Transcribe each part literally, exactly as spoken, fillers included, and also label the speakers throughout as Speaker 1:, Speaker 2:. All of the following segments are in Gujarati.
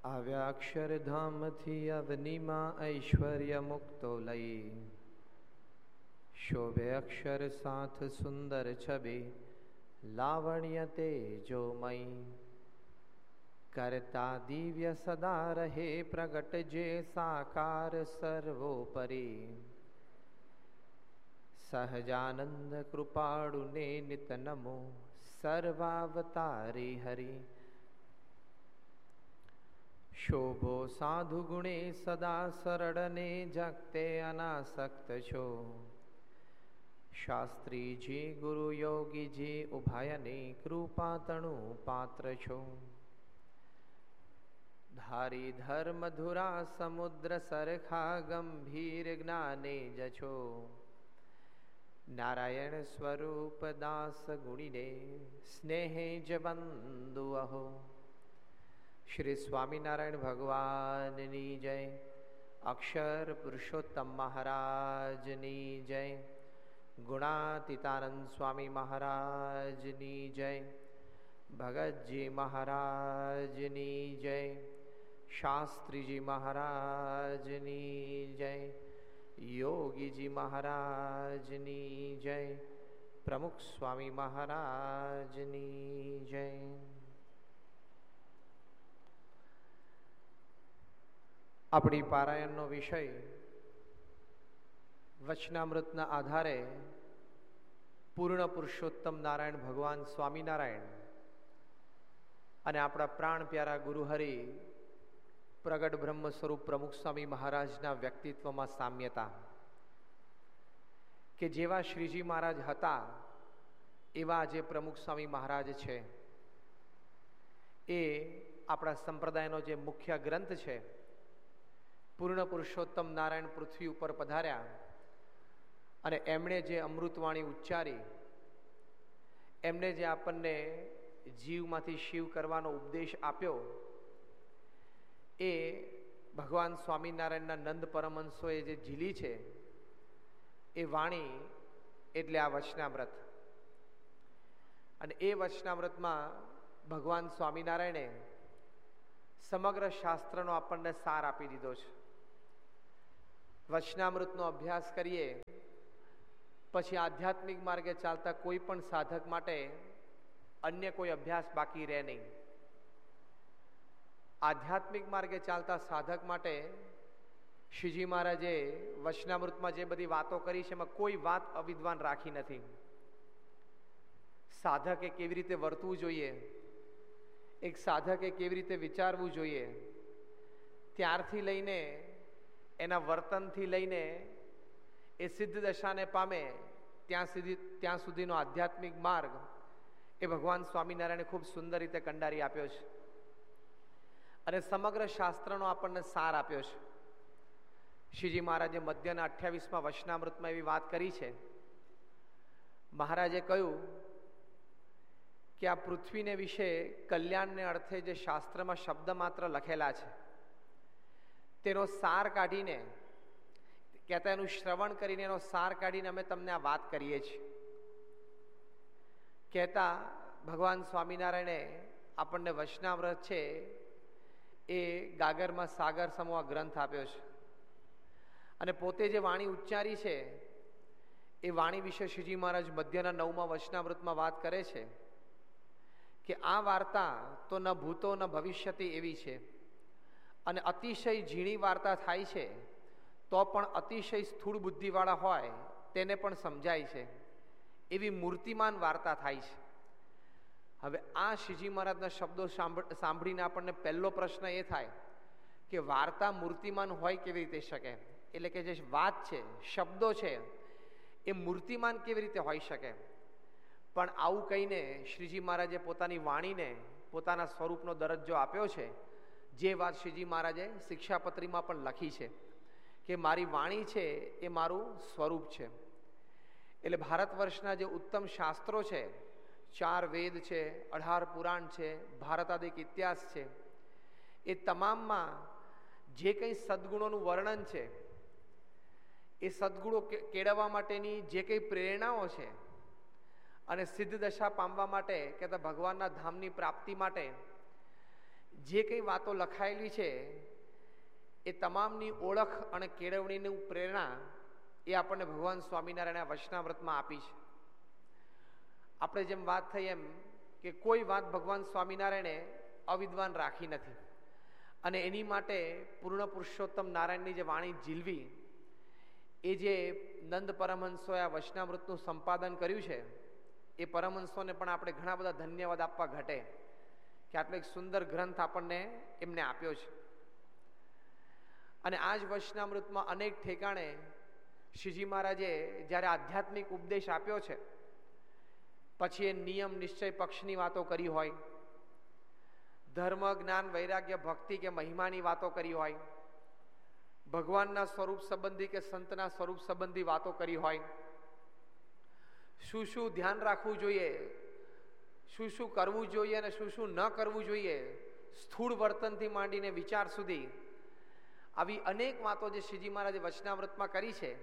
Speaker 1: આવ્યા અક્ષરધામથી અવનીમાં ઐશ્વર્ય મુક્તો લઈ, શોભે અક્ષર સાથ સુંદર છબી, લાવણ્ય તેજોમય. કરતા દિવ્ય સદા રહે પ્રગટ જે સાકાર સર્વોપરી, સહજાનંદ કૃપાળુને નિત નમો સર્વાવતારી હરિ. શોભો સાધુ ગુણે સદા સરળને જગતે અનાસક્ત છો, શાસ્ત્રીજી ગુરુ યોગીજી ઉભાયને કૃપા તણુ પાત્ર છો. ધારી ધર્મ ધુરા સમુદ્ર સરખા ગંભીર જ્ઞાને જછો, નારાયણ સ્વરૂપ દાસ ગુણીને સ્નેહે જબંદુ અહો. શ્રી સ્વામિનારાયણ ભગવાનની જય. અક્ષર પુરુષોત્તમ મહારાજની જય. ગુણાતીતાનંદ સ્વામી મહારાજની જય. ભગતજી મહારાજની જય. શાસ્ત્રીજી મહારાજની જય. યોગીજી મહારાજની જય. પ્રમુખ સ્વામી મહારાજની જય. આપણી પારાયણનો વિષય વચનામૃતના આધારે પૂર્ણ પુરુષોત્તમ નારાયણ ભગવાન સ્વામિનારાયણ અને આપણા પ્રાણ પ્યારા ગુરુહરિ પ્રગટ બ્રહ્મ સ્વરૂપ પ્રમુખ સ્વામી મહારાજના વ્યક્તિત્વમાં સામ્યતા. કે જેવા શ્રીજી મહારાજ હતા એવા આજે પ્રમુખ સ્વામી મહારાજ છે. એ આપણા સંપ્રદાયનો જે મુખ્ય ગ્રંથ છે, પૂર્ણ પુરુષોત્તમ નારાયણ પૃથ્વી ઉપર પધાર્યા અને એમણે જે અમૃતવાણી ઉચ્ચારી, એમણે જે આપણને જીવમાંથી શિવ કરવાનો ઉપદેશ આપ્યો, એ ભગવાન સ્વામિનારાયણના નંદ પરમહંસોએ જે ઝીલી છે એ વાણી એટલે આ વચનામૃત. અને એ વચનામૃતમાં ભગવાન સ્વામિનારાયણે સમગ્ર શાસ્ત્રનો આપણને સાર આપી દીધો છે. વચનામૃતનો અભ્યાસ કરીએ પછી આધ્યાત્મિક માર્ગે ચાલતા કોઈ પણ સાધક માટે અન્ય કોઈ અભ્યાસ બાકી રહે નહીં. આધ્યાત્મિક માર્ગે ચાલતા સાધક માટે શ્રીજી મહારાજે વચનામૃતમાં જે બધી વાતો કરી છે એમાં કોઈ વાત અવિદ્વાન રાખી નથી. સાધકે કેવી રીતે વર્તવું જોઈએ, એક સાધકે કેવી રીતે વિચારવું જોઈએ, ત્યારથી લઈને એના વર્તનથી લઈને એ સિદ્ધ દશાને પામે ત્યાં સુધી ત્યાં સુધીનો આધ્યાત્મિક માર્ગ એ ભગવાન સ્વામિનારાયણે ખૂબ સુંદર રીતે કંડારી આપ્યો છે અને સમગ્ર શાસ્ત્રનો આપણને સાર આપ્યો છે. શ્રીજી મહારાજે મધ્યના અઠ્યાવીસમાં વચનામૃતમાં એવી વાત કરી છે. મહારાજે કહ્યું કે આ પૃથ્વીને વિશે કલ્યાણને અર્થે જે શાસ્ત્રમાં શબ્દ માત્ર લખેલા છે તેનો સાર કાઢીને, કહેતા એનું શ્રવણ કરીને એનો સાર કાઢીને અમે તમને આ વાત કરીએ છીએ. કહેતા ભગવાન સ્વામિનારાયણે આપણને વચનામૃત છે એ ગાગરમાં સાગર સમૂહ ગ્રંથ આપ્યો છે અને પોતે જે વાણી ઉચ્ચારી છે એ વાણી વિશે શ્રીજી મહારાજ મધ્યના નવમા વચનામૃતમાં વાત કરે છે કે આ વાર્તા તો ન ભૂતો ન ભવિષ્યતિ એવી છે અને અતિશય ઝીણી વાર્તા થાય છે તો પણ અતિશય સ્થૂળ બુદ્ધિવાળા હોય તેને પણ સમજાય છે એવી મૂર્તિમાન વાર્તા થાય છે. હવે આ શ્રીજી મહારાજના શબ્દો સાંભળીને આપણને પહેલો પ્રશ્ન એ થાય કે વાર્તા મૂર્તિમાન હોય કેવી રીતે શકે? એટલે કે જે વાત છે, શબ્દો છે, એ મૂર્તિમાન કેવી રીતે હોઈ શકે? પણ આવું કહીને શ્રીજી મહારાજે પોતાની વાણીને પોતાના સ્વરૂપનો દરજ્જો આપ્યો છે. જે વાત શ્રીજી મહારાજે શિક્ષાપત્રીમાં પણ લખી છે કે મારી વાણી છે એ મારું સ્વરૂપ છે. એટલે ભારત વર્ષના જે ઉત્તમ શાસ્ત્રો છે, ચાર વેદ છે, અઢાર પુરાણ છે, ભારતાદિક ઇતિહાસ છે, એ તમામમાં જે કંઈ સદ્ગુણોનું વર્ણન છે, એ સદ્ગુણો કેળવવા માટેની જે કંઈ પ્રેરણાઓ છે અને સિદ્ધ દશા પામવા માટે કહેતા ભગવાનના ધામની પ્રાપ્તિ માટે જે કંઈ વાતો લખાયેલી છે એ તમામની ઓળખ અને કેળવણીની પ્રેરણા એ આપણને ભગવાન સ્વામિનારાયણ વચનામૃતમાં આપી છે. આપણે જેમ વાત થઈ એમ કે કોઈ વાત ભગવાન સ્વામિનારાયણે અવિદ્વાન રાખી નથી, અને એની માટે પૂર્ણ પુરુષોત્તમ નારાયણની જે વાણી ઝીલવી, એ જે નંદ પરમહંસોએ આ વચનામૃતનું સંપાદન કર્યું છે, એ પરમહંસોને પણ આપણે ઘણા બધા ધન્યવાદ આપવા ઘટે કે આટલો એક સુંદર ગ્રંથ આપણને એમને આપ્યો છે. અને આ જ વચનામૃતમાં અનેક ઠેકાણે શ્રીજી મહારાજે જ્યારે આધ્યાત્મિક ઉપદેશ આપ્યો છે, પછી એ નિયમ નિશ્ચય પક્ષની વાતો કરી હોય, ધર્મ જ્ઞાન વૈરાગ્ય ભક્તિ કે મહિમાની વાતો કરી હોય, ભગવાનના સ્વરૂપ સંબંધી કે સંતના સ્વરૂપ સંબંધી વાતો કરી હોય, શું શું ધ્યાન રાખવું જોઈએ, શું શું કરવું જોઈએ અને શું શું ન કરવું જોઈએ, સ્થૂળ વર્તનથી માંડીને વિચાર સુધી, આવી અનેક વાતો જે શ્રીજી મહારાજે વચનામૃતમાં કરી છે,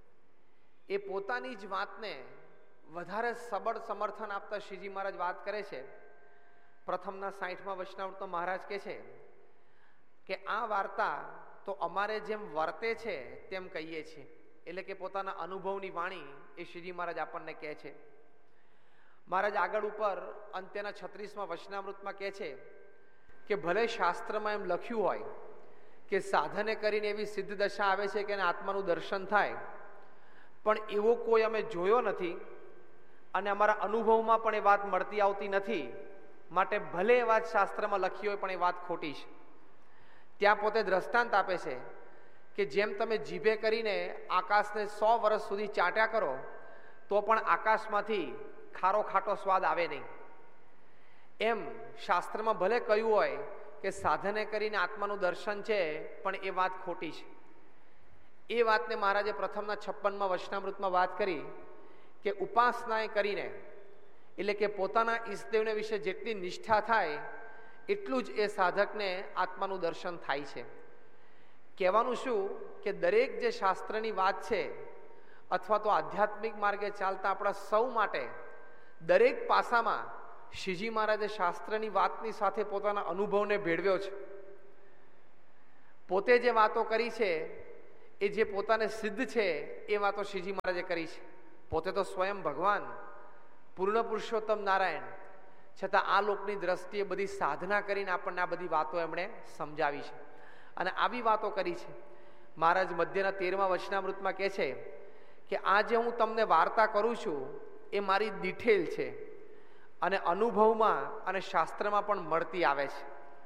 Speaker 1: એ પોતાની જ વાતને વધારે સબળ સમર્થન આપતા શ્રીજી મહારાજ વાત કરે છે. પ્રથમના સાઠમાં વચનામૃતમાં મહારાજ કહે છે કે આ વાર્તા તો અમારે જેમ વર્તે છે તેમ કહીએ છીએ, એટલે કે પોતાના અનુભવની વાણી એ શ્રીજી મહારાજ આપણને કહે છે. મહારાજ આગળ ઉપર અંત્યના છત્રીસમાં વચનામૃતમાં કહે છે કે ભલે શાસ્ત્રમાં એમ લખ્યું હોય કે સાધને કરીને એવી સિદ્ધ દશા આવે છે કે એને આત્માનું દર્શન થાય, પણ એવો કોઈ અમે જોયો નથી અને અમારા અનુભવમાં પણ એ વાત મળતી આવતી નથી, માટે ભલે એ વાત શાસ્ત્રમાં લખી હોય પણ એ વાત ખોટી છે. ત્યાં પોતે દ્રષ્ટાંત આપે છે કે જેમ તમે જીભે કરીને આકાશને સો વર્ષ સુધી ચાટ્યા કરો તો પણ આકાશમાંથી ખારો ખાટો સ્વાદ આવે નહીં, એમ શાસ્ત્રમાં ભલે કહ્યું હોય કે સાધને કરીને આત્માનું દર્શન છે પણ એ વાત ખોટી છે. એ વાતને મહારાજે પ્રથમના છપ્પનમાં વચનામૃતમાં વાત કરી કે ઉપાસનાએ કરીને, એટલે કે પોતાના ઈષ્ટદેવને વિશે જેટલી નિષ્ઠા થાય એટલું જ એ સાધકને આત્માનું દર્શન થાય છે. કહેવાનું શું કે દરેક જે શાસ્ત્રની વાત છે અથવા તો આધ્યાત્મિક માર્ગે ચાલતા આપણા સૌ માટે દરેક પાસામાં શ્રીજી મહારાજે શાસ્ત્રની વાતની સાથે પોતાના અનુભવને ભેળવ્યો છે. પોતે જે વાતો કરી છે એ જે પોતાને સિદ્ધ છે એ વાતો શ્રીજી મહારાજે કરી છે. પોતે તો સ્વયં ભગવાન પૂર્ણ પુરુષોત્તમ નારાયણ, છતાં આ લોકની દ્રષ્ટિએ બધી સાધના કરીને આપણને આ બધી વાતો એમણે સમજાવી છે અને આવી વાતો કરી છે. મહારાજ મધ્યના તેરમા વચનામૃતમાં કહે છે કે આ જે હું તમને વાર્તા કરું છું એ મારી ડિટેલ છે અને અનુભવમાં અને શાસ્ત્રમાં પણ મળતી આવે છે.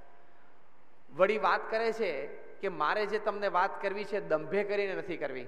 Speaker 1: વળી વાત કરે છે કે મારે જે તમને વાત કરવી છે દંભે કરીને નથી કરવી.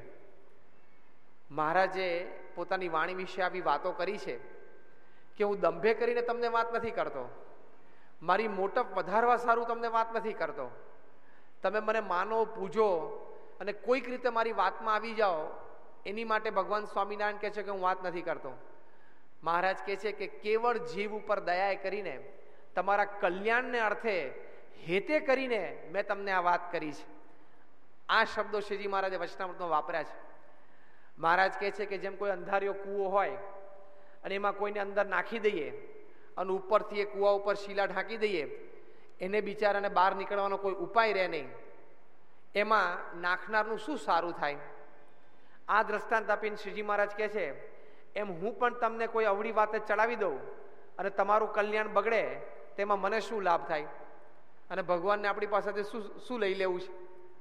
Speaker 1: મહારાજે પોતાની વાણી વિશે આવી વાતો કરી છે કે હું દંભે કરીને તમને વાત નથી કરતો, મારી મોટપ વધારવા સારું તમને વાત નથી કરતો. તમે મને માનો, પૂજો અને કોઈક રીતે મારી વાતમાં આવી જાઓ, એની માટે ભગવાન સ્વામિનારાયણ કહે છે કે હું વાત નથી કરતો. મહારાજ કહે છે કે કેવળ જીવ ઉપર દયા કરીને તમારા કલ્યાણને અર્થે હેતે કરીને મેં તમને આ વાત કરી છે. આ શબ્દો શ્રીજી મહારાજે વચનામૃતમાં વાપર્યા છે. મહારાજ કહે છે કે જેમ કોઈ અંધારિયો કૂવો હોય અને એમાં કોઈને અંદર નાખી દઈએ અને ઉપરથી એ કૂવા ઉપર શીલા ઢાંકી દઈએ, એને બિચારાને બહાર નીકળવાનો કોઈ ઉપાય રહે નહીં, એમાં નાખનારનું શું સારું થાય? આ દ્રષ્ટાંત આપીને શ્રીજી મહારાજ કહે છે એમ હું પણ તમને કોઈ અવળી વાતે ચડાવી દઉં અને તમારું કલ્યાણ બગડે તેમાં મને શું લાભ થાય? અને ભગવાનને આપણી પાસેથી શું શું લઈ લેવું છે?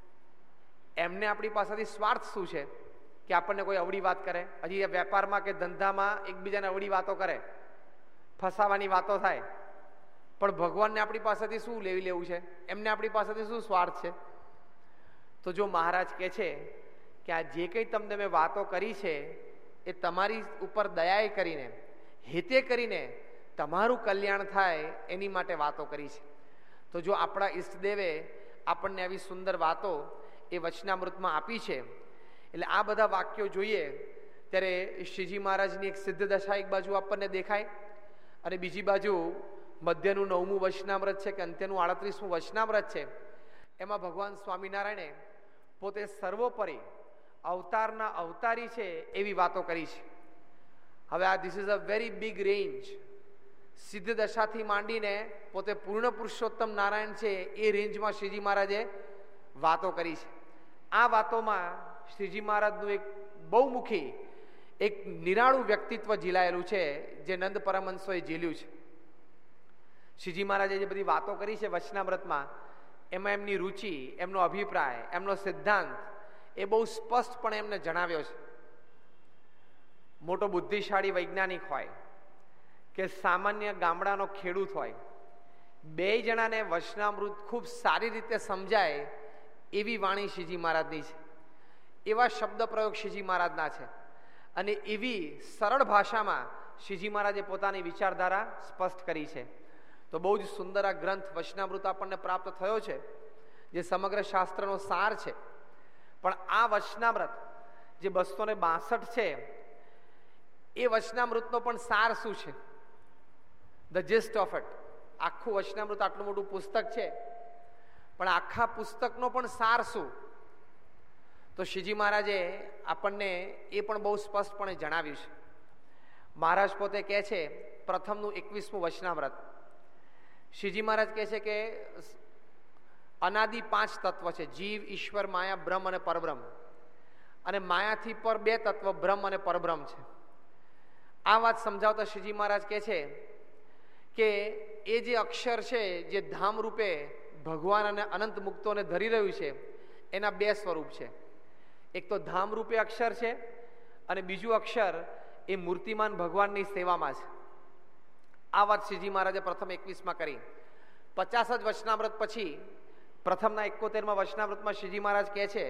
Speaker 1: એમને આપણી પાસેથી સ્વાર્થ શું છે કે આપણને કોઈ અવળી વાત કરે? હજી વેપારમાં કે ધંધામાં એકબીજાને અવળી વાતો કરે, ફસાવાની વાતો થાય, પણ ભગવાનને આપણી પાસેથી શું લેવી લેવું છે? એમને આપણી પાસેથી શું સ્વાર્થ છે? તો જો મહારાજ કહે છે કે આ જે કંઈ તમને મેં વાતો કરી છે એ તમારી ઉપર દયાએ કરીને, હેતે કરીને તમારું કલ્યાણ થાય એની માટે વાતો કરી છે. તો જો આપણા ઈષ્ટદેવે આપણને આવી સુંદર વાતો એ વચનામૃતમાં આપી છે, એટલે આ બધા વાક્યો જોઈએ ત્યારે શ્રીજી મહારાજની એક સિદ્ધ દશા એક બાજુ આપણને દેખાય અને બીજી બાજુ મધ્યનું નવમું વચનામૃત છે કે અંત્યનું આડત્રીસમું વચનામૃત છે, એમાં ભગવાન સ્વામિનારાયણે પોતે સર્વોપરી અવતારના અવતારી છે એવી વાતો કરી છે. હવે આ this is a very big range સિદ્ધ દશાથી માંડીને પોતે પૂર્ણ પુરુષોત્તમ નારાયણ છે એ રેન્જમાં શ્રીજી મહારાજે વાતો કરી છે. આ વાતોમાં શ્રીજી મહારાજનું એક બહુમુખી એક નિરાળું વ્યક્તિત્વ ઝીલાયેલું છે જે નંદ પરમહંસોએ ઝીલ્યું છે. શ્રીજી મહારાજે જે બધી વાતો કરી છે વચનામૃતમાં, એમાં એમની રુચિ, એમનો અભિપ્રાય, એમનો સિદ્ધાંત એ બહુ સ્પષ્ટપણે એમને જણાવ્યો છે. મોટો બુદ્ધિશાળી વૈજ્ઞાનિક હોય કે સામાન્ય ગામડાનો ખેડૂત હોય, બે જણાને વચનામૃત ખૂબ સારી રીતે સમજાય એવી વાણી શ્રીજી મહારાજની છે. એવા શબ્દ પ્રયોગ શ્રીજી મહારાજના છે અને એવી સરળ ભાષામાં શ્રીજી મહારાજે પોતાની વિચારધારા સ્પષ્ટ કરી છે. તો બહુ જ સુંદર આ ગ્રંથ વચનામૃત આપણને પ્રાપ્ત થયો છે, જે સમગ્ર શાસ્ત્રનો સાર છે. પણ આ વચનામૃત જે બસો ને બાસઠ છે, એ વચનામૃતનો પણ સાર શું છે? The જીસ્ટ of it. આખું વચનામૃત આટલું મોટું પુસ્તક છે, પણ આખા પુસ્તકનો પણ સાર શું? તો શ્રીજી મહારાજે આપણને એ પણ બહુ સ્પષ્ટપણે જણાવ્યું છે. મહારાજ પોતે કહે છે, પ્રથમનું એકવીસમું વચનામૃત, શ્રીજી મહારાજ કહે છે કે અનાદિ પાંચ તત્વ છે: જીવ, ઈશ્વર, માયા, બ્રહ્મ અને પરબ્રહ્મ. અને માયાથી પર બે તત્વ બ્રહ્મ અને પરબ્રહ્મ છે. આ વાત સમજાવતા શ્રીજી મહારાજ કહે છે કે એ જે અક્ષર છે, જે ધામ રૂપે ભગવાન અને અનંત મુક્તોને ધરી રહ્યું છે, એના બે સ્વરૂપ છે. એક તો ધામ રૂપે અક્ષર છે અને બીજું અક્ષર એ મૂર્તિમાન ભગવાનની સેવામાં છે. આ વાત શ્રીજી મહારાજે પ્રથમ એકવીસમાં કરી. પચાસ જ વચનામૃત પછી પ્રથમના એકોતેરમાં વચનામૃતમાં શ્રીજી મહારાજ કહે છે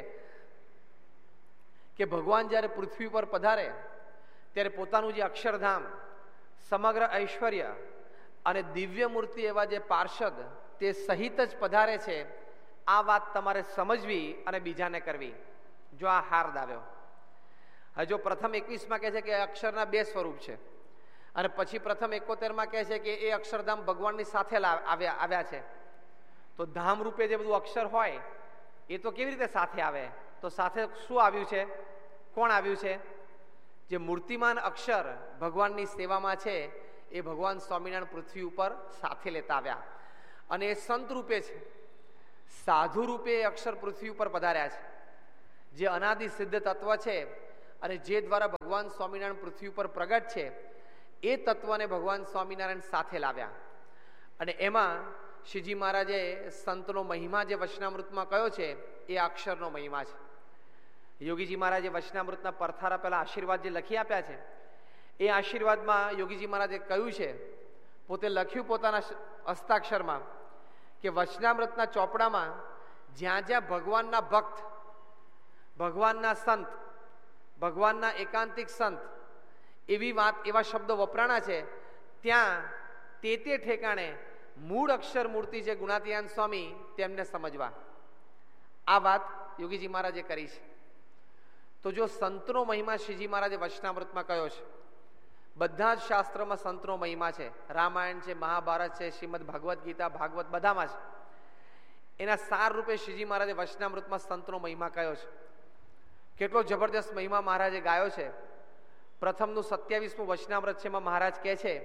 Speaker 1: કે ભગવાન જ્યારે પૃથ્વી પર પધારે ત્યારે પોતાનું જે અક્ષરધામ, સમગ્ર ઐશ્વર્ય અને દિવ્ય મૂર્તિ એવા જે પાર્ષદ તે સહિત જ પધારે છે. આ વાત તમારે સમજવી અને બીજાને કરવી. જો આ હાર દાવ્યો. હજુ પ્રથમ એકવીસમાં કહે છે કે અક્ષરના બે સ્વરૂપ છે, અને પછી પ્રથમ એકોતેરમાં કહે છે કે એ અક્ષરધામ ભગવાનની સાથે આવ્યા આવ્યા છે. તો ધામ રૂપે જે બધું અક્ષર હોય એ તો કેવી રીતે સાથે આવે? તો સાથે શું આવ્યું છે? કોણ આવ્યું છે? જે મૂર્તિમાન અક્ષર ભગવાનની સેવામાં છે એ ભગવાન સ્વામિનારાયણ પૃથ્વી ઉપર સાથે લેતા આવ્યા. અને એ સંત રૂપે છે, સાધુ રૂપે એ અક્ષર પૃથ્વી ઉપર પધાર્યા છે. જે અનાદિ સિદ્ધ તત્વ છે અને જે દ્વારા ભગવાન સ્વામિનારાયણ પૃથ્વી ઉપર પ્રગટ છે, એ તત્વને ભગવાન સ્વામિનારાયણ સાથે લાવ્યા. અને એમાં શ્રીજી મહારાજે સંતનો મહિમા જે વચનામૃતમાં કયો છે એ અક્ષરનો મહિમા છે. યોગીજી મહારાજે વચનામૃતના પરથારા પહેલા આશીર્વાદ જે લખી આપ્યા છે, એ આશીર્વાદમાં યોગીજી મહારાજે કહ્યું છે, પોતે લખ્યું પોતાના હસ્તાક્ષરમાં, કે વચનામૃતના ચોપડામાં જ્યાં જ્યાં ભગવાનના ભક્ત, ભગવાનના સંત, ભગવાનના એકાંતિક સંત એવી વાત, એવા શબ્દો વપરાણા છે, ત્યાં તે તે ઠેકાણે મૂળ અક્ષર મૂર્તિ છે ગુણાતીયાન સ્વામી, તેમને સમજવા. આ વાત યોગીજી મહારાજે કરી છે. તો જો સંતનો મહિમા શ્રીજી મહારાજે વચનામૃતમાં કયો છે, બધા જ શાસ્ત્રમાં સંતનો મહિમા છે. રામાયણ છે, મહાભારત છે, શ્રીમદ ભગવદ્ ગીતા, ભાગવત, બધામાં છે. એના સાર રૂપે શ્રીજી મહારાજે વચનામૃતમાં સંતનો મહિમા કયો છે. કેટલો જબરદસ્ત મહિમા મહારાજે ગાયો છે. પ્રથમનું સત્યાવીસમું વચનામૃત છે, એમાં મહારાજ કહે છે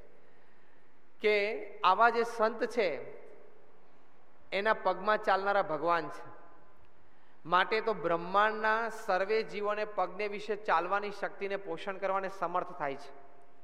Speaker 1: કે આવા જે સંત છે એના પગમાં ચાલનારા ભગવાન છે. માટે તો બ્રહ્માંડના સર્વે જીવોને પગને વિશે ચાલવાની શક્તિને પોષણ કરવાને સમર્થ થાય છે.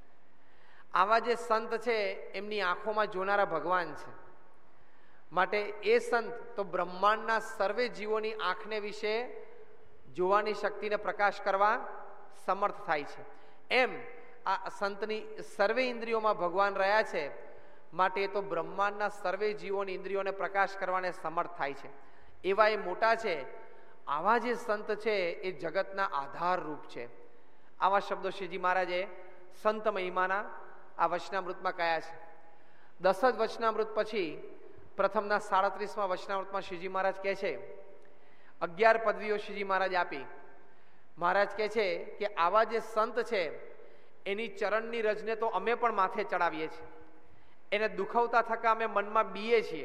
Speaker 1: આવા જે સંત છે એમની આંખોમાં જોનારા ભગવાન છે. માટે એ સંત તો બ્રહ્માંડના સર્વે જીવોની આંખને વિશે જોવાની શક્તિને પ્રકાશ કરવા સમર્થ થાય છે. એમ આ સંતની સર્વે ઇન્દ્રિયોમાં ભગવાન રહ્યા છે. માટે એ તો બ્રહ્માંડના સર્વે જીવોની ઇન્દ્રિયોને પ્રકાશ કરવાને સમર્થ થાય છે. એવા એ મોટા છે. આવા જે સંત છે એ જગતના આધાર રૂપ છે. આવા શબ્દો શ્રીજી મહારાજે સંત મહિમાના આ વચનામૃતમાં કયા છે. દસ જ વચનામૃત પછી પ્રથમના સાડત્રીસમાં વચનામૃતમાં શ્રીજી મહારાજ કહે છે, અગિયાર પદવીઓ શ્રીજી મહારાજ આપી. મહારાજ કહે છે કે આવા જે સંત છે એની ચરણની રજને તો અમે પણ માથે ચડાવીએ છીએ. એને દુખવતા થકા અમે મનમાં બીએ છીએ.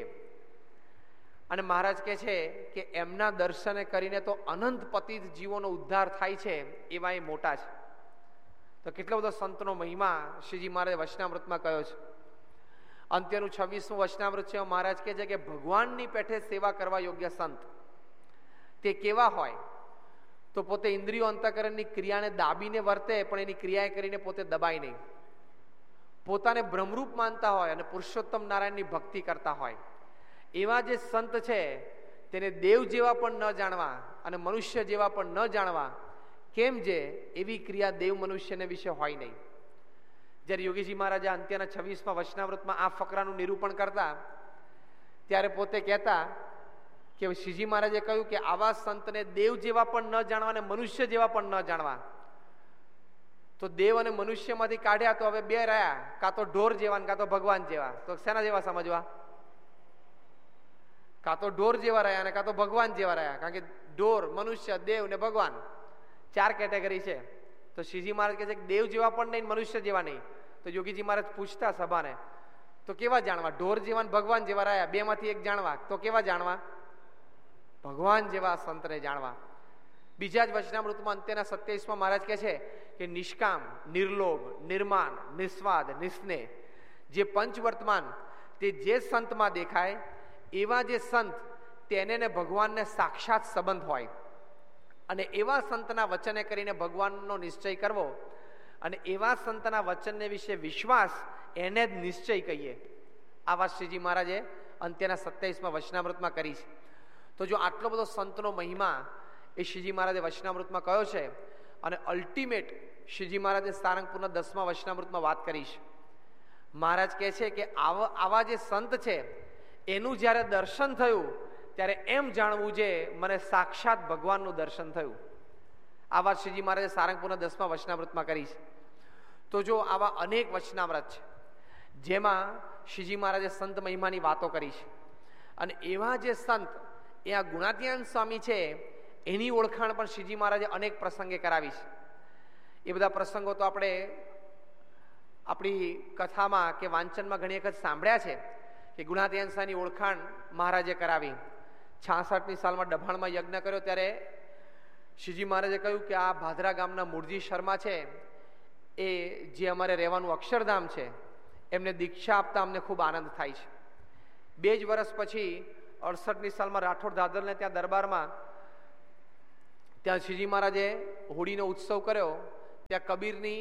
Speaker 1: અને મહારાજ કહે છે કે એમના દર્શને કરીને તો અનંત પતિત જીવોનો ઉદ્ધાર થાય છે. એવા એ મોટા છે. તો કેટલો બધો સંતનો મહિમા શ્રીજી મહારાજે વચનામૃતમાં કયો છે. અંત્યનું છવ્વીસમું વચનામૃત છે. મહારાજ કહે છે કે ભગવાનની પેઠે સેવા કરવા યોગ્ય સંત તે કેવા હોય? તો પોતે ઇન્દ્રિયો અંતઃકરણની ક્રિયાને દાબીને વર્તે, પણ એની ક્રિયાએ કરીને પોતે દબાય નહીં. પોતાને બ્રહ્મરૂપ માનતા હોય અને પુરુષોત્તમ નારાયણની ભક્તિ કરતા હોય એવા જે સંત છે તેને દેવ જેવા પણ ન જાણવા અને મનુષ્ય જેવા પણ ન જાણવા. કેમ? જે એવી ક્રિયા દેવ મનુષ્યને વિશે હોય નહીં. જ્યારે યોગીજી મહારાજે અંત્યના છવ્વીસમાં વચનામૃતમાં આ ફકરાનું નિરૂપણ કરતા ત્યારે પોતે કહેતા કે શ્રીજી મહારાજે કહ્યું કે આવા સંતને દેવ જેવા પણ ન જાણવા અને મનુષ્ય જેવા પણ ન જાણવા. તો દેવ અને મનુષ્યમાંથી કાઢ્યા તો હવે બે રહ્યા, કાં તો ઢોર જેવા કાં તો ભગવાન જેવા. તો શેના જેવા સમજવા? કાં તો ઢોર જેવા રહ્યા અને કાં તો ભગવાન જેવા રહ્યા. કારણ કે ઢોર, મનુષ્ય, દેવ ને ભગવાન ચાર કેટેગરી છે. તો શ્રીજી મહારાજ કહે છે કે દેવ જેવા પણ નહીં, મનુષ્ય જેવા નહીં. તો યોગીજી મહારાજ પૂછતા સભાને, તો કેવા જાણવા? ઢોર જેવા ભગવાન જેવા રહ્યા, બે માંથી એક જાણવા. તો કેવા જાણવા? ભગવાન જેવા સંતને જાણવા. બીજા જ વચનામૃતમાં અંત્યના સત્યાવીસમાં મહારાજ કહે છે કે નિષ્કામ, નિર્લોભ, નિર્માન, નિસ્વાદ, નિસ્નેહ જે પંચવર્તમાન તે જે સંતમાં દેખાય એવા જે સંત તેને ને ભગવાનને સાક્ષાત સંબંધ હોય અને એવા સંતના વચને કરીને ભગવાનનો નિશ્ચય કરવો અને એવા સંતના વચનને વિશે વિશ્વાસ, એને જ નિશ્ચય કહીએ. આ વાત શ્રીજી મહારાજે અંત્યના સત્યાવીસમાં વચનામૃતમાં કરી છે. તો જો આટલો બધો સંતનો મહિમા એ શ્રીજી મહારાજે વચનામૃતમાં કહ્યો છે અને અલ્ટિમેટ શ્રીજી મહારાજે સારંગપુરના દસમા વચનામૃતમાં વાત કરી છે. મહારાજ કહે છે કે આવા આવા જે સંત છે એનું જ્યારે દર્શન થયું ત્યારે એમ જાણવું છે મને સાક્ષાત ભગવાનનું દર્શન થયું. આ વાત શ્રીજી મહારાજે સારંગપુરના દસમા વચનામૃતમાં કરી છે. તો જો આવા અનેક વચનામૃત છે જેમાં શ્રીજી મહારાજે સંત મહિમાની વાતો કરી છે અને એવા જે સંત એ આ ગુણાતીતાનંદ સ્વામી છે એની ઓળખાણ પણ શ્રીજી મહારાજે અનેક પ્રસંગે કરાવી છે. એ બધા પ્રસંગો તો આપણે આપણી કથામાં કે વાંચનમાં ઘણી વખત સાંભળ્યા છે કે ગુણાતીતાનંદ સ્વામીની ઓળખાણ મહારાજે કરાવી. છાસઠની સાલમાં ડભાણમાં યજ્ઞ કર્યો ત્યારે શ્રીજી મહારાજે કહ્યું કે આ ભાદરા ગામના મૂળજી શર્મા છે એ જે અમારે રહેવાનું અક્ષરધામ છે એમને દીક્ષા આપતા અમને ખૂબ આનંદ થાય છે. બે જ વર્ષ પછી અડસઠની સાલમાં રાઠોડ દાદરને ત્યાં દરબારમાં ત્યાં શ્રીજી મહારાજે હોળીનો ઉત્સવ કર્યો. ત્યાં કબીરની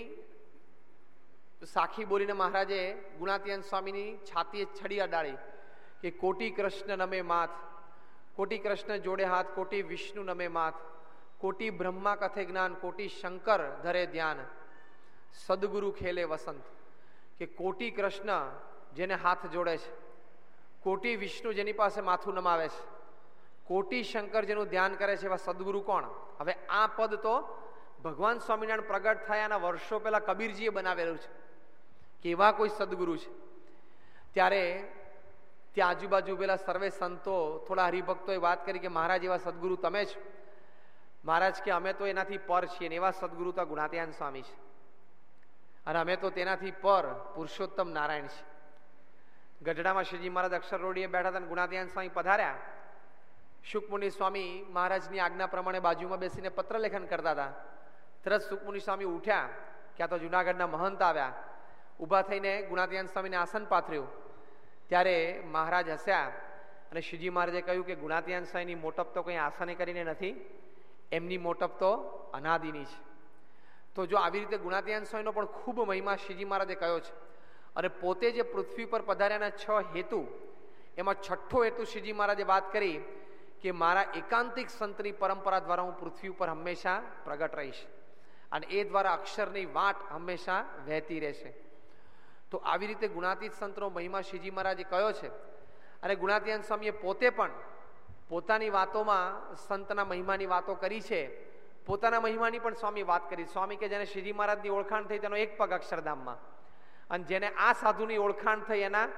Speaker 1: સાખી બોલીને મહારાજે ગુણાતીતાનંદ સ્વામીની છાતીએ છડી અડાડી કે કોટી કૃષ્ણ નમે માથ, કોટી કૃષ્ણ જોડે હાથ, કોટી વિષ્ણુ નમે માથ, કોટી બ્રહ્મા કથે જ્ઞાન, કોટી શંકર ધરે ધ્યાન, સદગુરુ ખેલે વસંત. કે કોટી કૃષ્ણ જેને હાથ જોડે છે, કોટી વિષ્ણુ જેની પાસે માથું નમાવે છે, કોટી શંકર જેનું ધ્યાન કરે છે, એવા સદગુરુ કોણ? હવે આ પદ તો ભગવાન સ્વામિનારાયણ પ્રગટ થયાના વર્ષો પહેલા કબીરજીએ બનાવેલું છે કે એવા કોઈ સદગુરુ છે. ત્યારે ત્યાં આજુબાજુ પેલા સર્વે સંતો, થોડા હરિભક્તોએ વાત કરી કે મહારાજ એવા સદગુરુ તમે જ. મહારાજ કે અમે તો એનાથી પર છીએ ને એવા સદગુરુ તો ગુણાતીતાનંદ સ્વામી છે અને અમે તો તેનાથી પર પુરુષોત્તમ નારાયણ છે. ગઢડામાં શ્રીજી મહારાજ અક્ષર રોડીએ બેઠા હતા અને ગુણાતીતાનંદ સ્વામી પધાર્યા. શુકમુનિ સ્વામી મહારાજની આજ્ઞા પ્રમાણે બાજુમાં બેસીને પત્ર લેખન કરતા હતા. તરત શુકમુનિ સ્વામી ઉઠ્યા કે આ તો જુનાગઢના મહંત આવ્યા. ઊભા થઈને ગુણાતીતાનંદ સ્વામીને આસન પાથર્યું. ત્યારે મહારાજ હસ્યા અને શ્રીજી મહારાજે કહ્યું કે ગુણાતીતાનંદ સ્વામીની મોટપ તો કંઈ આસને કરીને નથી, એમની મોટપ તો અનાદિની છે. તો જો આવી રીતે ગુણાતીતાનંદ સ્વામીનો પણ ખૂબ મહિમા શ્રીજી મહારાજે કહ્યો છે અને પોતે જે પૃથ્વી પર પધાર્યાના છ હેતુ એમાં છઠ્ઠો હેતુ શ્રીજી મહારાજે વાત કરી કે મારા એકાંતિક સંતની પરંપરા દ્વારા હું પૃથ્વી ઉપર હંમેશા પ્રગટ રહીશ અને એ દ્વારા અક્ષરની વાટ હંમેશા વહેતી રહેશે. તો આવી રીતે ગુણાતીત સંતનો મહિમા શ્રીજી મહારાજે કહ્યો છે અને ગુણાતીતાનંદ સ્વામીએ પોતે પણ પોતાની વાતોમાં સંતના મહિમાની વાતો કરી છે. પોતાના મહિમાની પણ સ્વામી વાત કરી. સ્વામી કે જેને શ્રીજી મહારાજની ઓળખાણ થઈ તેનો એક પગ અક્ષરધામમાં અને જેને આ સાધુની ઓળખાણ થઈ એના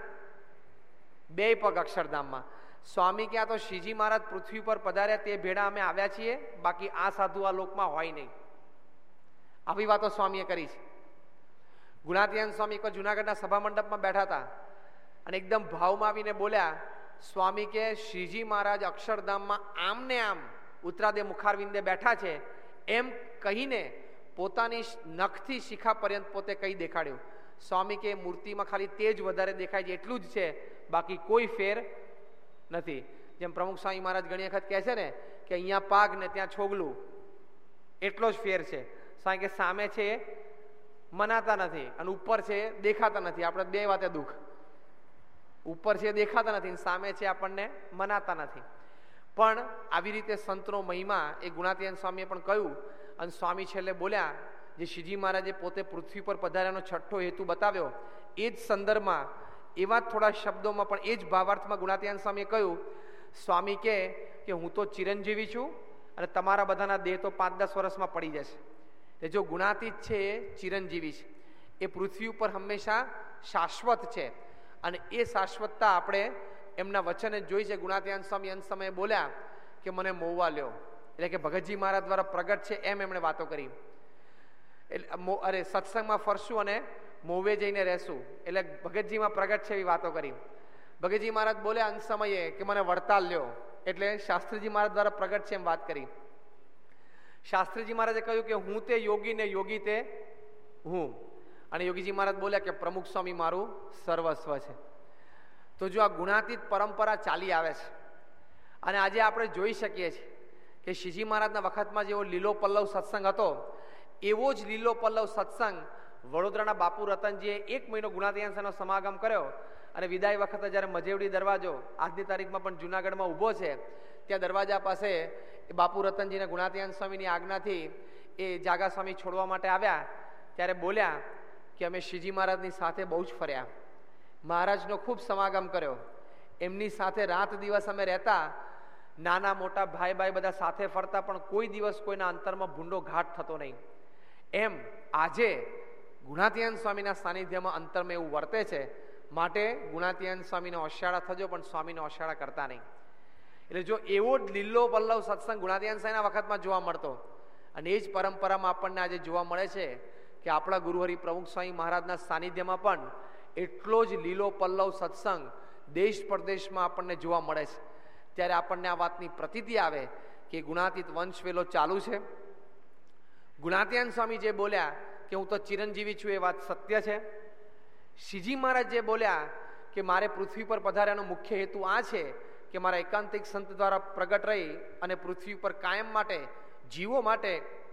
Speaker 1: બે પગ અક્ષરધામમાં. સ્વામી કે આ તો શ્રીજી મહારાજ પૃથ્વી પર પધાર્યા તે ભેળા અમે આવ્યા છીએ, બાકી આ સાધુ આ લોકમાં હોય નહીં. આવી વાતો સ્વામીએ કરી છે. ગુણાતીતાનંદ સ્વામી એક જુનાગઢના સભા મંડપમાં બેઠા હતા અને એકદમ ભાવમાં આવીને બોલ્યા, સ્વામી કે શ્રીજી મહારાજ અક્ષરધામમાં આમ ને આમ ઉત્તરાદે મુખારવિંદે બેઠા છે એમ કહીને પોતાની નખથી શિખા પર્યંત પોતે કહી દેખાડ્યું. સ્વામી કે મૂર્તિમાં ખાલી તેજ વધારે દેખાય છે એટલું જ છે, બાકી કોઈ ફેર નથી. જેમ પ્રમુખ સ્વામી મહારાજ ઘણી વખત કહે છે ને કે અહીંયા પાગ ને ત્યાં છોગલું, એટલો જ ફેર છે. સ્વામી કે સામે છે એ મનાતા નથી અને ઉપર છે એ દેખાતા નથી. આપણે બે વાતે દુઃખ, ઉપર છે દેખાતા નથી, સામે છે આપણને મનાતા નથી. પણ આવી રીતે સંતનો મહિમા એ ગુણાતીયન સ્વામીએ પણ કહ્યું. અને સ્વામી છેલ્લે બોલ્યા, જે શ્રીજી મહારાજે પોતે પૃથ્વી પર પધાર્યાનો છઠ્ઠો હેતુ બતાવ્યો, એ જ સંદર્ભમાં એવા થોડા શબ્દોમાં પણ એ જ ભાવાર્થમાં ગુણાતીયન સ્વામીએ કહ્યું, સ્વામી કહે કે હું તો ચિરંજીવી છું અને તમારા બધાના દેહ તો પાંચ દસ વર્ષમાં પડી જશે. એટલે જો ગુણાતીત છે એ ચિરંજીવી છે, એ પૃથ્વી ઉપર હંમેશા શાશ્વત છે. અને એ શાશ્વતતા આપણે એમના વચને જોઈ છે. ગુણાતીયન સ્વામી અંત સમયે બોલ્યા કે મને મોવા લ્યો, એટલે કે ભગતજી મહારાજ દ્વારા પ્રગટ છે એમ એમણે વાતો કરી. એટલે અરે સત્સંગમાં ફરશું અને મોવે જઈને રહેશું, એટલે ભગતજીમાં પ્રગટ છે એવી વાતો કરી. ભગતજી મહારાજ બોલ્યા અંત સમયે કે મને વડતાલ લ્યો, એટલે શાસ્ત્રીજી મહારાજ દ્વારા પ્રગટ છે એમ વાત કરી. શાસ્ત્રીજી મહારાજે કહ્યું કે હું તે યોગી ને યોગી તે હું. અને યોગીજી મહારાજ બોલ્યા કે પ્રમુખ સ્વામી મારું સર્વસ્વ છે. તો જો આ ગુણાતીત પરંપરા ચાલી આવે છે અને આજે આપણે જોઈ શકીએ છીએ કે શ્રીજી મહારાજના વખતમાં જેવો લીલો પલ્લવ સત્સંગ હતો, એવો જ લીલો પલ્લવ સત્સંગ વડોદરાના બાપુ રતનજીએ એક મહિનો ગુણાતીયનનો સમાગમ કર્યો. અને વિદાય વખતે જ્યારે મજેવડી દરવાજો આજની તારીખમાં પણ જુનાગઢમાં ઊભો છે, ત્યાં દરવાજા પાસે એ બાપુ રતનજીને ગુણાતીયન સ્વામીની આજ્ઞાથી એ જાગા સ્વામી છોડવા માટે આવ્યા. ત્યારે બોલ્યા કે અમે શ્રીજી મહારાજની સાથે બહુ જ ફર્યા, મહારાજનો ખૂબ સમાગમ કર્યો, એમની સાથે રાત દિવસ અમે રહેતા, નાના મોટા ભાઈ ભાઈ બધા સાથે ફરતા, પણ કોઈ દિવસ કોઈના અંતરમાં ભૂંડો ઘાટ થતો નહીં. એમ આજે ગુણાતીયન સ્વામીના સાનિધ્યમાં અંતરમાં એવું વર્તે છે. માટે ગુણાતીયન સ્વામીને ઓશાળા થજો, પણ સ્વામીને ઓશાળા કરતા નહીં. એટલે જો એવો જ લીલો પલ્લવ સત્સંગ ગુણાતીયન સ્વામીના વખતમાં જોવા મળતો, અને એ જ પરંપરામાં આપણને આજે જોવા મળે છે કે આપણા ગુરુહરિ પ્રમુખ સ્વામી મહારાજના સાનિધ્યમાં પણ એટલો જ લીલો પલ્લવ સત્સંગ દેશ પરદેશમાં આપણને જોવા મળે છે. ત્યારે આપણને આ વાતની પ્રતીતિ આવે કે ગુણાતીત વંશ વેલો ચાલુ છે. ગુણાતીયન સ્વામી જે બોલ્યા કે હું તો ચિરંજીવી છું, એ વાત સત્ય છે. શ્રીજી મહારાજ જે બોલ્યા કે મારે પૃથ્વી પર પધાર્યાનો મુખ્ય હેતુ આ છે કે મારા એકાંતિક સંત દ્વારા પ્રગટ રહી અને પૃથ્વી પર કાયમ માટે જીવો માટે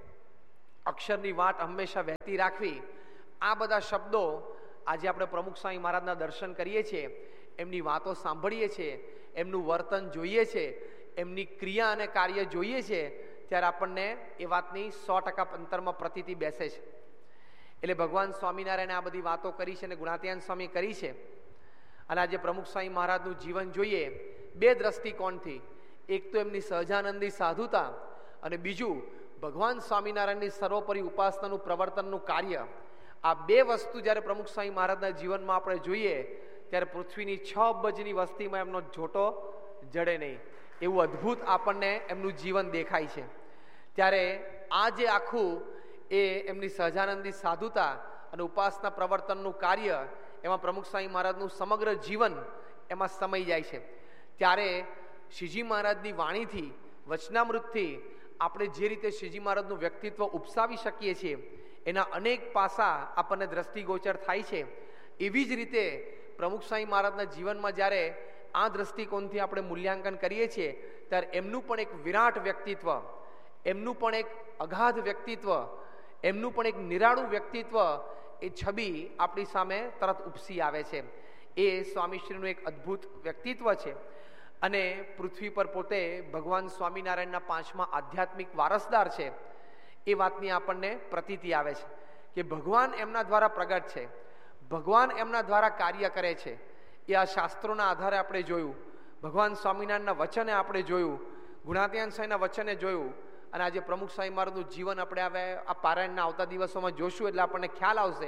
Speaker 1: અક્ષરની વાટ હંમેશા વહેતી રાખવી. આ બધા શબ્દો આજે આપણે પ્રમુખ સ્વામી મહારાજના દર્શન કરીએ છીએ, એમની વાતો સાંભળીએ છીએ, એમનું વર્તન જોઈએ છે, એમની ક્રિયા અને કાર્ય જોઈએ છે, ત્યારે આપણને એ વાતની સો ટકા અંતરમાં પ્રતીતિ બેસે છે. એટલે ભગવાન સ્વામિનારાયણે આ બધી વાતો કરી છે અને ગુણાતીયન સ્વામી કરી છે. અને આજે પ્રમુખ સ્વામી મહારાજનું જીવન જોઈએ બે દ્રષ્ટિકોણથી, એક તો એમની સહજાનંદી સાધુતા અને બીજું ભગવાન સ્વામિનારાયણની સર્વોપરી ઉપાસનાનું પ્રવર્તનનું કાર્ય. આ બે વસ્તુ જ્યારે પ્રમુખ સ્વામી મહારાજના જીવનમાં આપણે જોઈએ ત્યારે પૃથ્વીની છ અબજની વસ્તીમાં એમનો જોટો જડે નહીં, એવું અદ્ભુત આપણને એમનું જીવન દેખાય છે. ત્યારે આ જે આખું એ એમની સહજાનંદી સાધુતા અને ઉપાસના પ્રવર્તનનું કાર્ય, એમાં પ્રમુખ સ્વામી મહારાજનું સમગ્ર જીવન એમાં સમાઈ જાય છે. ત્યારે શ્રીજી મહારાજની વાણીથી, વચનામૃતથી આપણે જે રીતે શ્રીજી મહારાજનું વ્યક્તિત્વ ઉપસાવી શકીએ છીએ, એના અનેક પાસા આપણને દ્રષ્ટિગોચર થાય છે. એવી જ રીતે પ્રમુખ સ્વામી મહારાજના જીવનમાં જ્યારે આ દ્રષ્ટિકોણથી આપણે મૂલ્યાંકન કરીએ છીએ ત્યારે એમનું પણ એક વિરાટ વ્યક્તિત્વ, એમનું પણ એક અગાધ વ્યક્તિત્વ, એમનું પણ એક નિરાળું વ્યક્તિત્વ, એ છબી આપણી સામે તરત ઉપસી આવે છે. એ સ્વામીશ્રીનું એક અદ્ભુત વ્યક્તિત્વ છે. અને પૃથ્વી પર પોતે ભગવાન સ્વામિનારાયણના પાંચમા આધ્યાત્મિક વારસદાર છે. એ વાતની આપણને પ્રતીતિ આવે છે કે ભગવાન એમના દ્વારા પ્રગટ છે, ભગવાન એમના દ્વારા કાર્ય કરે છે. એ આ શાસ્ત્રોના આધારે આપણે જોયું, ભગવાન સ્વામિનારાયણના વચને આપણે જોયું, ગુણાતીયન સ્વામીના વચને જોયું. અને આજે પ્રમુખ સ્વામી મહારાજનું જીવન આપણે હવે આ પારાયણના આવતા દિવસોમાં જોશું એટલે આપણને ખ્યાલ આવશે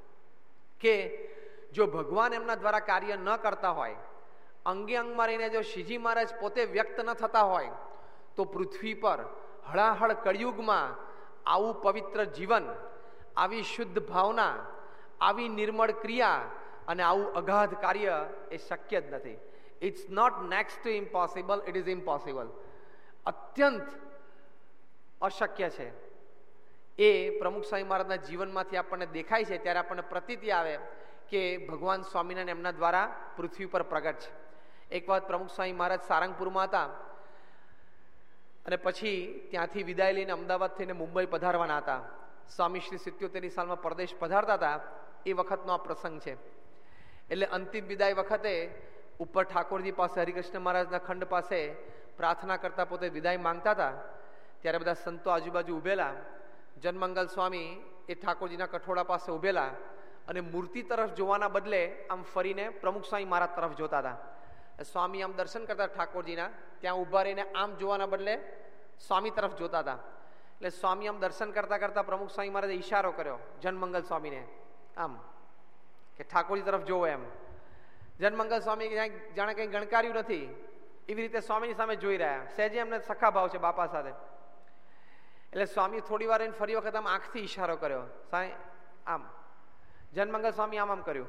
Speaker 1: કે જો ભગવાન એમના દ્વારા કાર્ય ન કરતા હોય, અંગે અંગમાં રહીને જો શ્રીજી મહારાજ પોતે વ્યક્ત ન થતા હોય, તો પૃથ્વી પર હળાહળ કળિયુગમાં આવું પવિત્ર જીવન, આવી શુદ્ધ ભાવના, આવી નિર્મળ ક્રિયા અને આવું અગાધ કાર્ય એ શક્ય જ નથી. It's not next to impossible, it is impossible. અત્યંત અશક્ય છે. એ પ્રમુખ સ્વામી મહારાજના જીવનમાંથી આપણને દેખાય છે ત્યારે આપણને પ્રતીતિ આવે કે ભગવાન સ્વામિનારાયણ એમના દ્વારા પૃથ્વી પર પ્રગટ છે. એક વખત પ્રમુખ સ્વામી મહારાજ સારંગપુરમાં હતા અને પછી ત્યાંથી વિદાય લઈને અમદાવાદ થઈને મુંબઈ પધારવાના હતા. સ્વામી શ્રી સિત્યોતેરની સાલમાં પરદેશ પધારતા હતા એ વખતનો આ પ્રસંગ છે. એટલે અંતિમ વિદાય વખતે ઉપર ઠાકોરજી પાસે હરિકૃષ્ણ મહારાજના ખંડ પાસે પ્રાર્થના કરતા પોતે વિદાય માંગતા હતા ત્યારે બધા સંતો આજુબાજુ ઉભેલા. જનમંગલ સ્વામી એ ઠાકોરજીના કઠોળા પાસે ઉભેલા અને મૂર્તિ તરફ જોવાના બદલે આમ ફરીને પ્રમુખ સ્વામી મહારાજ તરફ જોતા હતા. સ્વામી આમ દર્શન કરતા ઠાકોરજીના ત્યાં ઊભા રહીને આમ જોવાના બદલે સ્વામી તરફ જોતા હતા. એટલે સ્વામી આમ દર્શન કરતા કરતા પ્રમુખ સ્વામી મહારાજે ઈશારો કર્યો જનમંગલ સ્વામીને આમ કે ઠાકોરજી તરફ જોવો એમ. જનમંગલ સ્વામી જાણે કંઈ ગણકાર્યું નથી એવી રીતે સ્વામીની સામે જોઈ રહ્યા. સહેજે એમને સખા ભાવ છે બાપા સાથે. એટલે સ્વામી થોડી વાર ફરી વખત આમ આંખથી ઈશારો કર્યો આમ. જનમંગલ સ્વામી આમ આમ કર્યું.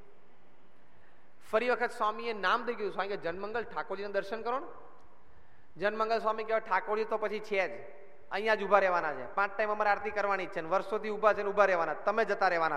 Speaker 1: ફરી વખત સ્વામીએ નામ દઈ ગયું સ્વામી કે જનમંગલ ઠાકોરજીને દર્શન કરો ને. જનમંગલ સ્વામી કહેવાય ઠાકોરજી તો પછી છે જ, અહીંયા જ ઉભા રહેવાના છે. પાંચ ટાઈમ અમારે આરતી કરવાની જ છે, વર્ષોથી ઉભા છે ને ઉભા રહેવાના, તમે જતા રહેવાના.